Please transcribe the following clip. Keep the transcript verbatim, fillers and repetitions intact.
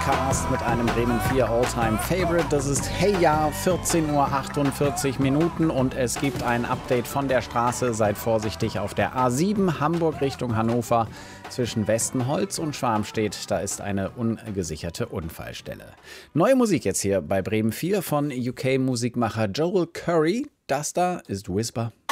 Podcast mit einem Bremen vier Alltime Favorite. Das ist Hey Ja, vierzehn Uhr achtundvierzig Minuten und es gibt ein Update von der Straße. Seid vorsichtig auf der A sieben Hamburg Richtung Hannover zwischen Westenholz und Schwarmstedt. Da ist eine ungesicherte Unfallstelle. Neue Musik jetzt hier bei Bremen vier von U K-Musikmacher Joel Curry. Das da ist Whisper.